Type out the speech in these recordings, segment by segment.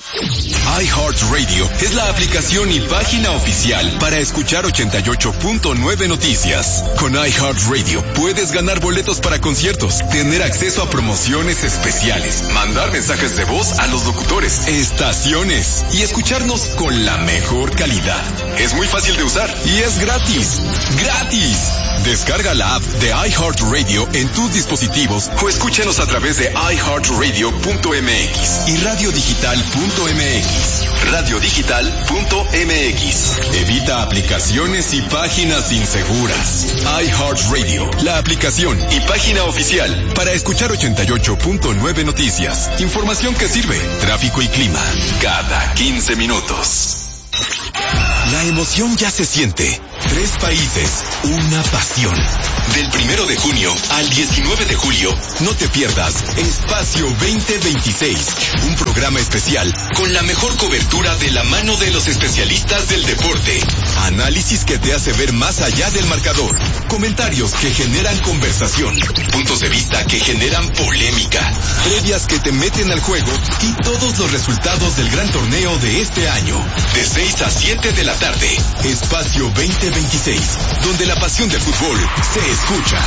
iHeartRadio es la aplicación y página oficial para escuchar 88.9 Noticias. Con iHeartRadio puedes ganar boletos para conciertos, tener acceso a promociones especiales, mandar mensajes de voz a los locutores, estaciones y escucharnos con la mejor calidad. Es muy fácil de usar y es gratis. ¡Gratis! Descarga la app de iHeartRadio en tus dispositivos o escúchanos a través de iHeartRadio.mx y radiodigital.mx. Radiodigital.mx. Evita aplicaciones y páginas inseguras. iHeartRadio, la aplicación y página oficial para escuchar 88.9 Noticias. Información que sirve. Tráfico y clima cada 15 minutos. La emoción ya se siente. 3 países, una pasión. Del 1 de junio al 19 de julio, no te pierdas Espacio 2026, un programa especial con la mejor cobertura de la mano de los especialistas del deporte. Análisis que te hace ver más allá del marcador. Comentarios que generan conversación. Puntos de vista que generan polémica. Previas que te meten al juego y todos los resultados del gran torneo de este año. De 6 a 7 de la tarde. Espacio 2026, donde la pasión del fútbol se escucha.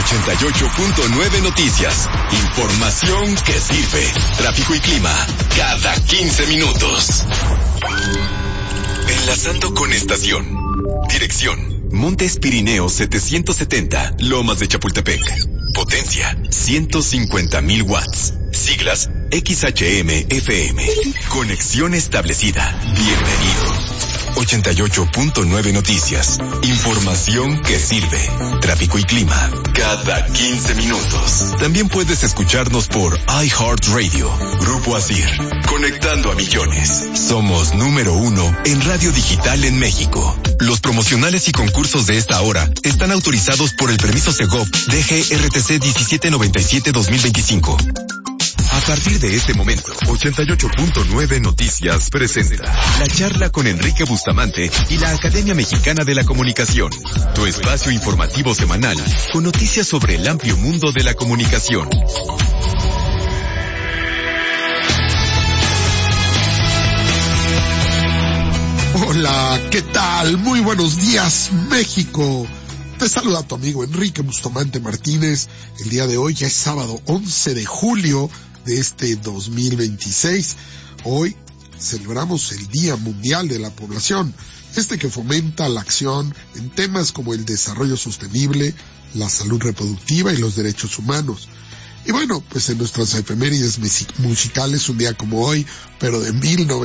88.9 Noticias. Información que sirve. Tráfico y clima cada 15 minutos. Enlazando con estación. Dirección: Montes Pirineos 770, Lomas de Chapultepec. Potencia: 150,000 watts. Siglas: XHM-FM. Conexión establecida. Bienvenido. 88.9 Noticias. Información que sirve. Tráfico y clima cada 15 minutos. También puedes escucharnos por iHeartRadio. Grupo ASIR. Conectando a millones. Somos número 1 en radio digital en México. Los promocionales y concursos de esta hora están autorizados por el permiso Segov DGRTC 1797-2025. A partir de este momento, 88.9 Noticias presenta la charla con Enrique Bustamante y la Academia Mexicana de la Comunicación. Tu espacio informativo semanal con noticias sobre el amplio mundo de la comunicación. Hola, ¿qué tal? Muy buenos días, México. Te saluda tu amigo Enrique Bustamante Martínez. El día de hoy ya es sábado 11 de julio de este 2026. Hoy celebramos el Día Mundial de la Población, que fomenta la acción en temas como el desarrollo sostenible, la salud reproductiva y los derechos humanos. Y bueno, pues en nuestras efemérides musicales, un día como hoy, pero de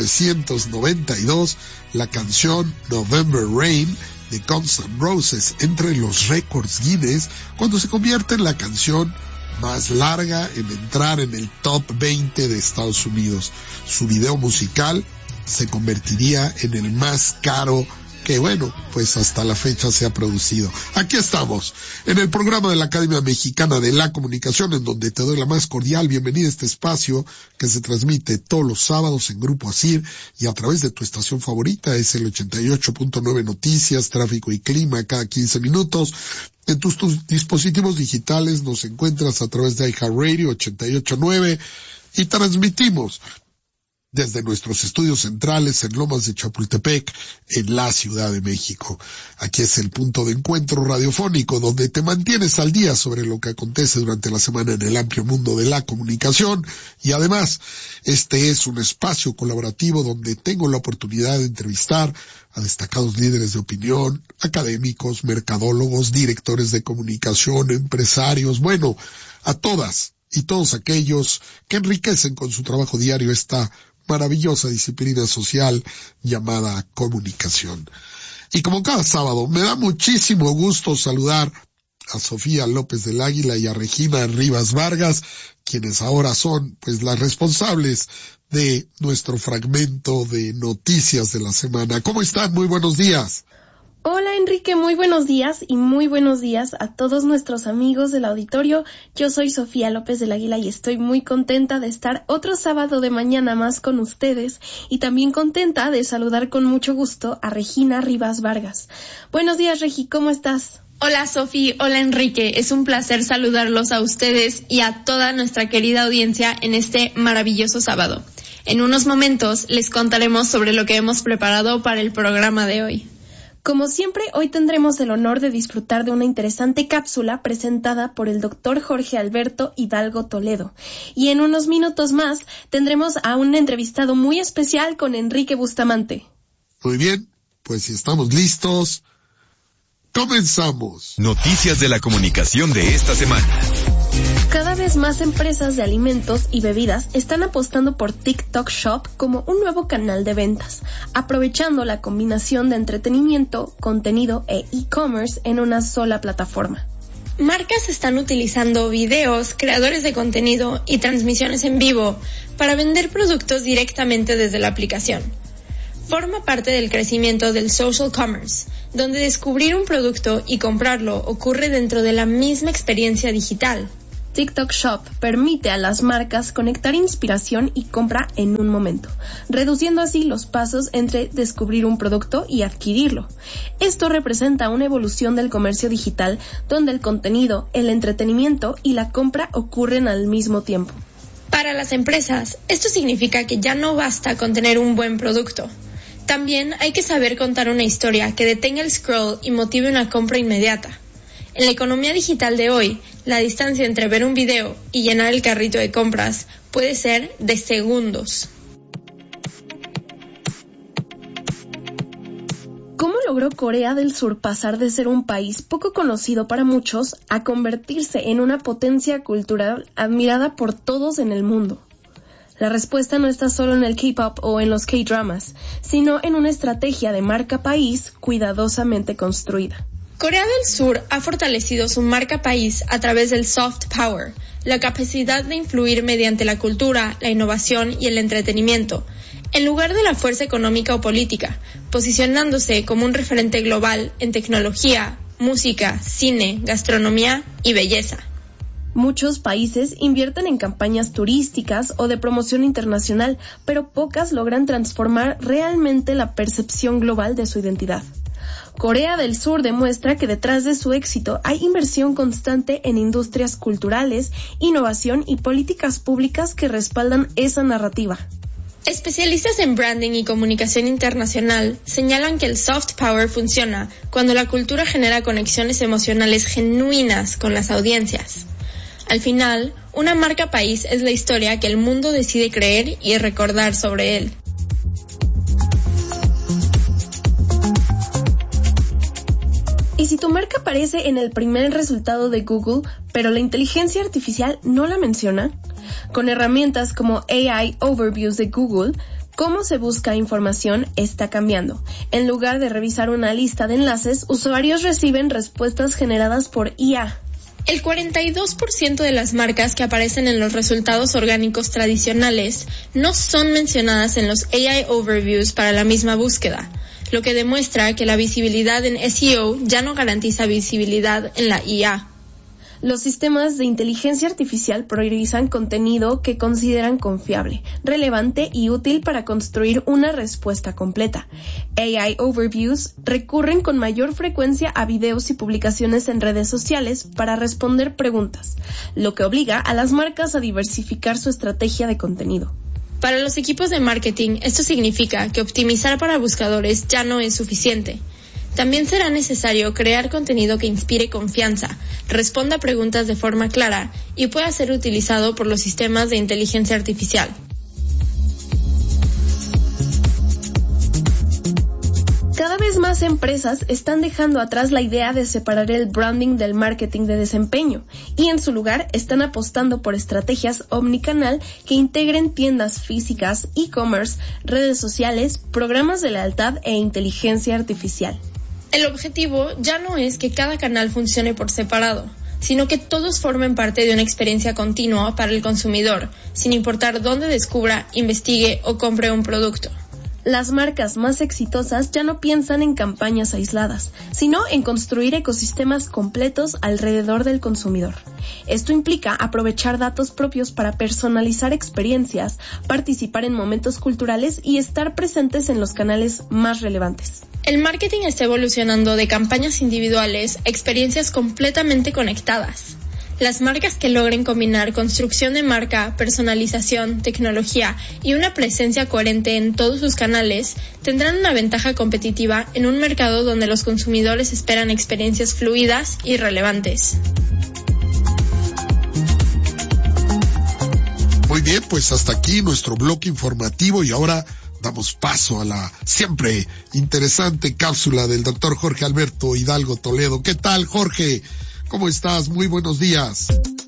1992, la canción November Rain de Guns N' Roses entre los récords Guinness cuando se convierte en la canción más larga en entrar en el top 20 de Estados Unidos. Su video musical se convertiría en el más caro que, bueno, pues hasta la fecha se ha producido. Aquí estamos, en el programa de la Academia Mexicana de la Comunicación, en donde te doy la más cordial bienvenida a este espacio que se transmite todos los sábados en Grupo ASIR y a través de tu estación favorita, es el 88.9 Noticias, Tráfico y Clima cada 15 minutos. En tus dispositivos digitales nos encuentras a través de iHeartRadio 88.9 y transmitimos desde nuestros estudios centrales en Lomas de Chapultepec, en la Ciudad de México. Aquí es el punto de encuentro radiofónico donde te mantienes al día sobre lo que acontece durante la semana en el amplio mundo de la comunicación y además este es un espacio colaborativo donde tengo la oportunidad de entrevistar a destacados líderes de opinión, académicos, mercadólogos, directores de comunicación, empresarios, bueno, a todas y todos aquellos que enriquecen con su trabajo diario esta maravillosa disciplina social llamada comunicación. Y como cada sábado, me da muchísimo gusto saludar a Sofía López del Águila y a Regina Rivas Vargas, quienes ahora son pues las responsables de nuestro fragmento de noticias de la semana. ¿Cómo están? Muy buenos días. Hola Enrique, muy buenos días y muy buenos días a todos nuestros amigos del auditorio. Yo soy Sofía López del Águila y estoy muy contenta de estar otro sábado de mañana más con ustedes y también contenta de saludar con mucho gusto a Regina Rivas Vargas. Buenos días Regi, ¿cómo estás? Hola Sofi, hola Enrique, es un placer saludarlos a ustedes y a toda nuestra querida audiencia en este maravilloso sábado. En unos momentos les contaremos sobre lo que hemos preparado para el programa de hoy. Como siempre, hoy tendremos el honor de disfrutar de una interesante cápsula presentada por el Dr. Jorge Alberto Hidalgo Toledo. Y en unos minutos más tendremos a un entrevistado muy especial con Enrique Bustamante. Muy bien, pues si estamos listos, comenzamos. Noticias de la comunicación de esta semana. Cada vez más empresas de alimentos y bebidas están apostando por TikTok Shop como un nuevo canal de ventas, aprovechando la combinación de entretenimiento, contenido e e-commerce en una sola plataforma. Marcas están utilizando videos, creadores de contenido y transmisiones en vivo para vender productos directamente desde la aplicación. Forma parte del crecimiento del social commerce, donde descubrir un producto y comprarlo ocurre dentro de la misma experiencia digital. TikTok Shop permite a las marcas conectar inspiración y compra en un momento, reduciendo así los pasos entre descubrir un producto y adquirirlo. Esto representa una evolución del comercio digital donde el contenido, el entretenimiento y la compra ocurren al mismo tiempo. Para las empresas, esto significa que ya no basta con tener un buen producto. También hay que saber contar una historia que detenga el scroll y motive una compra inmediata. En la economía digital de hoy, la distancia entre ver un video y llenar el carrito de compras puede ser de segundos. ¿Cómo logró Corea del Sur pasar de ser un país poco conocido para muchos a convertirse en una potencia cultural admirada por todos en el mundo? La respuesta no está solo en el K-pop o en los K-dramas, sino en una estrategia de marca país cuidadosamente construida. Corea del Sur ha fortalecido su marca país a través del soft power, la capacidad de influir mediante la cultura, la innovación y el entretenimiento, en lugar de la fuerza económica o política, posicionándose como un referente global en tecnología, música, cine, gastronomía y belleza. Muchos países invierten en campañas turísticas o de promoción internacional, pero pocas logran transformar realmente la percepción global de su identidad. Corea del Sur demuestra que detrás de su éxito hay inversión constante en industrias culturales, innovación y políticas públicas que respaldan esa narrativa. Especialistas en branding y comunicación internacional señalan que el soft power funciona cuando la cultura genera conexiones emocionales genuinas con las audiencias. Al final, una marca país es la historia que el mundo decide creer y recordar sobre él. Y si tu marca aparece en el primer resultado de Google, pero la inteligencia artificial no la menciona, con herramientas como AI Overviews de Google, cómo se busca información está cambiando. En lugar de revisar una lista de enlaces, usuarios reciben respuestas generadas por IA. El 42% de las marcas que aparecen en los resultados orgánicos tradicionales no son mencionadas en los AI Overviews para la misma búsqueda, lo que demuestra que la visibilidad en SEO ya no garantiza visibilidad en la IA. Los sistemas de inteligencia artificial priorizan contenido que consideran confiable, relevante y útil para construir una respuesta completa. AI Overviews recurren con mayor frecuencia a videos y publicaciones en redes sociales para responder preguntas, lo que obliga a las marcas a diversificar su estrategia de contenido. Para los equipos de marketing, esto significa que optimizar para buscadores ya no es suficiente. También será necesario crear contenido que inspire confianza, responda a preguntas de forma clara y pueda ser utilizado por los sistemas de inteligencia artificial. Cada vez más empresas están dejando atrás la idea de separar el branding del marketing de desempeño y en su lugar están apostando por estrategias omnicanal que integren tiendas físicas, e-commerce, redes sociales, programas de lealtad e inteligencia artificial. El objetivo ya no es que cada canal funcione por separado, sino que todos formen parte de una experiencia continua para el consumidor, sin importar dónde descubra, investigue o compre un producto. Las marcas más exitosas ya no piensan en campañas aisladas, sino en construir ecosistemas completos alrededor del consumidor. Esto implica aprovechar datos propios para personalizar experiencias, participar en momentos culturales y estar presentes en los canales más relevantes. El marketing está evolucionando de campañas individuales a experiencias completamente conectadas. Las marcas que logren combinar construcción de marca, personalización, tecnología y una presencia coherente en todos sus canales tendrán una ventaja competitiva en un mercado donde los consumidores esperan experiencias fluidas y relevantes. Muy bien, pues hasta aquí nuestro bloque informativo y ahora damos paso a la siempre interesante cápsula del doctor Jorge Alberto Hidalgo Toledo. ¿Qué tal, Jorge? ¿Cómo estás? Muy buenos días.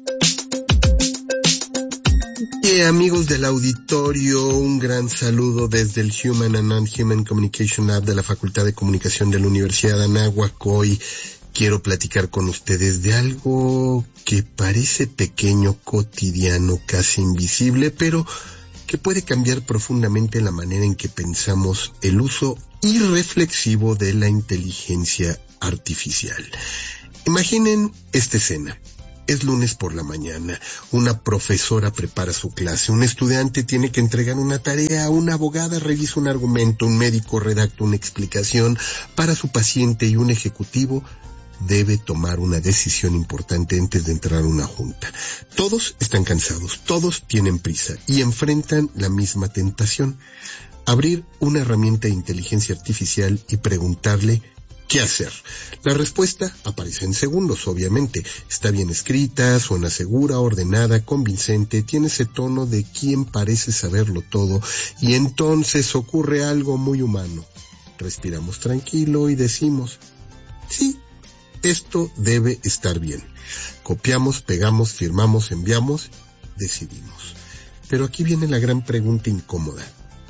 Amigos del auditorio, un gran saludo desde el Human and Non-Human Communication Lab de la Facultad de Comunicación de la Universidad de Anáhuac. Hoy quiero platicar con ustedes de algo que parece pequeño, cotidiano, casi invisible, pero que puede cambiar profundamente la manera en que pensamos el uso irreflexivo de la inteligencia artificial. Imaginen esta escena. Es lunes por la mañana, una profesora prepara su clase, un estudiante tiene que entregar una tarea, una abogada revisa un argumento, un médico redacta una explicación para su paciente y un ejecutivo debe tomar una decisión importante antes de entrar a una junta. Todos están cansados, todos tienen prisa y enfrentan la misma tentación: abrir una herramienta de inteligencia artificial y preguntarle ¿qué hacer? La respuesta aparece en segundos, obviamente. Está bien escrita, suena segura, ordenada, convincente, tiene ese tono de quien parece saberlo todo, y entonces ocurre algo muy humano. Respiramos tranquilo y decimos, sí, esto debe estar bien. Copiamos, pegamos, firmamos, enviamos, decidimos. Pero aquí viene la gran pregunta incómoda.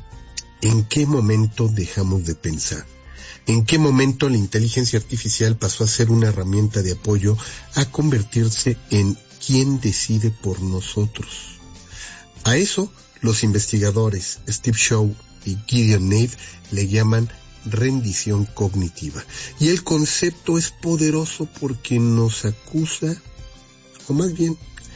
¿En qué momento dejamos de pensar? ¿En qué momento la inteligencia artificial pasó a ser una herramienta de apoyo a convertirse en quien decide por nosotros? A eso los investigadores Steve Shaw y Gideon Neff le llaman rendición cognitiva. Y el concepto es poderoso porque nos acusa, o más bien,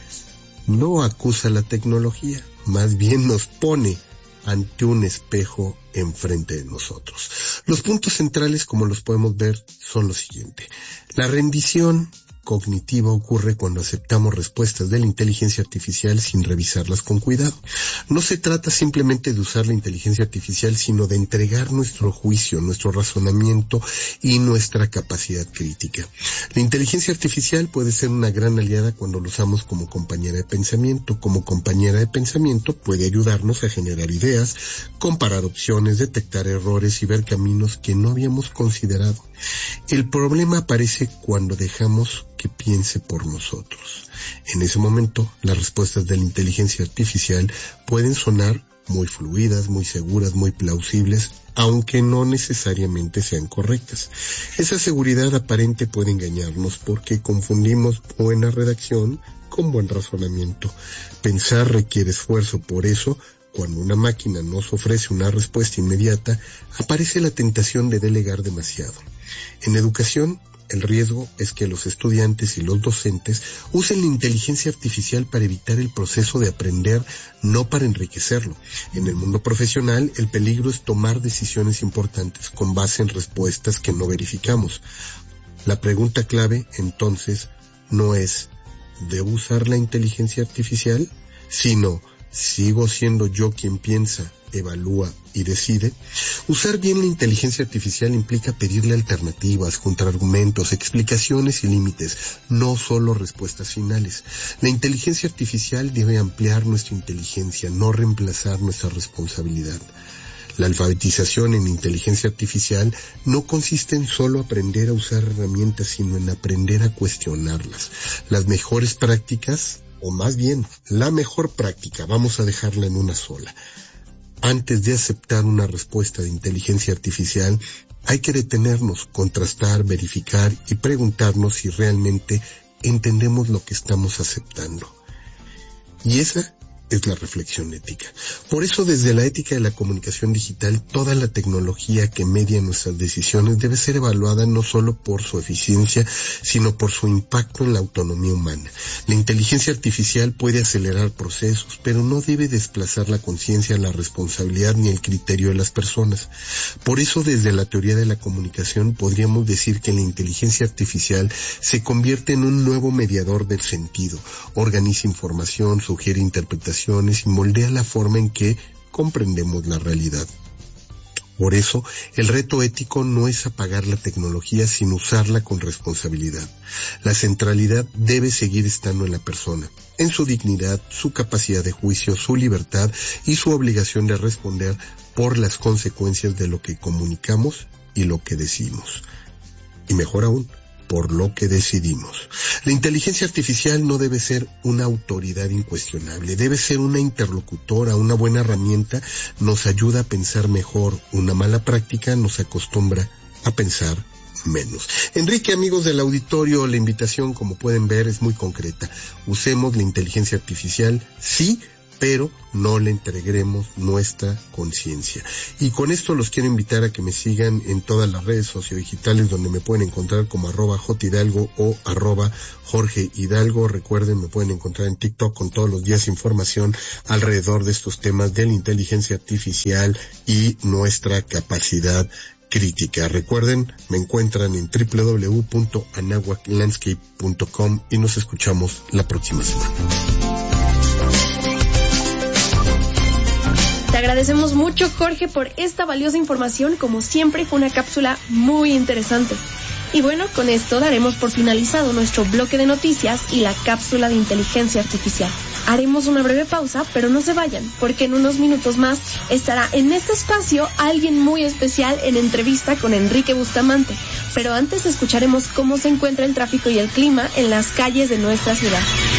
no acusa la tecnología, más bien nos pone ante un espejo enfrente de nosotros. Los puntos centrales, como los podemos ver, son los siguientes. La rendición cognitiva ocurre cuando aceptamos respuestas de la inteligencia artificial sin revisarlas con cuidado. No se trata simplemente de usar la inteligencia artificial, sino de entregar nuestro juicio, nuestro razonamiento y nuestra capacidad crítica. La inteligencia artificial puede ser una gran aliada cuando lo usamos como compañera de pensamiento. Como compañera de pensamiento puede ayudarnos a generar ideas, comparar opciones, detectar errores y ver caminos que no habíamos considerado. El problema aparece cuando dejamos que piense por nosotros. En ese momento, las respuestas de la inteligencia artificial pueden sonar muy fluidas, muy seguras, muy plausibles, aunque no necesariamente sean correctas. Esa seguridad aparente puede engañarnos porque confundimos buena redacción con buen razonamiento. Pensar requiere esfuerzo, por eso, cuando una máquina nos ofrece una respuesta inmediata, aparece la tentación de delegar demasiado. En educación, el riesgo es que los estudiantes y los docentes usen la inteligencia artificial para evitar el proceso de aprender, no para enriquecerlo. En el mundo profesional, el peligro es tomar decisiones importantes con base en respuestas que no verificamos. La pregunta clave, entonces, no es ¿debo usar la inteligencia artificial?, sino ¿sigo siendo yo quien piensa, evalúa y decide? Usar bien la inteligencia artificial implica pedirle alternativas, contraargumentos, explicaciones y límites, no solo respuestas finales. La inteligencia artificial debe ampliar nuestra inteligencia, no reemplazar nuestra responsabilidad. La alfabetización en inteligencia artificial no consiste en solo aprender a usar herramientas, sino en aprender a cuestionarlas. Las mejores prácticas, o más bien, la mejor práctica, vamos a dejarla en una sola. Antes de aceptar una respuesta de inteligencia artificial, hay que detenernos, contrastar, verificar y preguntarnos si realmente entendemos lo que estamos aceptando. Y esa es la reflexión ética. Por eso, desde la ética de la comunicación digital, toda la tecnología que media nuestras decisiones debe ser evaluada no solo por su eficiencia, sino por su impacto en la autonomía humana. La inteligencia artificial puede acelerar procesos, pero no debe desplazar la conciencia, la responsabilidad ni el criterio de las personas. Por eso, desde la teoría de la comunicación, podríamos decir que la inteligencia artificial se convierte en un nuevo mediador del sentido, organiza información, sugiere interpretaciones y moldea la forma en que comprendemos la realidad. Por eso, el reto ético no es apagar la tecnología, sino usarla con responsabilidad. La centralidad debe seguir estando en la persona, en su dignidad, su capacidad de juicio, su libertad y su obligación de responder por las consecuencias de lo que comunicamos y lo que decimos. Y mejor aún, por lo que decidimos. La inteligencia artificial no debe ser una autoridad incuestionable, debe ser una interlocutora, una buena herramienta, nos ayuda a pensar mejor, una mala práctica nos acostumbra a pensar menos. Enrique, amigos del auditorio, la invitación, como pueden ver, es muy concreta. Usemos la inteligencia artificial, sí, pero no le entreguemos nuestra conciencia. Y con esto los quiero invitar a que me sigan en todas las redes sociodigitales donde me pueden encontrar como @jhidalgo o @jorgehidalgo. Recuerden, me pueden encontrar en TikTok con todos los días información alrededor de estos temas de la inteligencia artificial y nuestra capacidad crítica. Recuerden, me encuentran en www.anahuaclandscape.com y nos escuchamos la próxima semana. Te agradecemos mucho, Jorge, por esta valiosa información. Como siempre, fue una cápsula muy interesante. Y bueno, con esto daremos por finalizado nuestro bloque de noticias y la cápsula de inteligencia artificial. Haremos una breve pausa, pero no se vayan, porque en unos minutos más estará en este espacio alguien muy especial en entrevista con Enrique Bustamante. Pero antes escucharemos cómo se encuentra el tráfico y el clima en las calles de nuestra ciudad.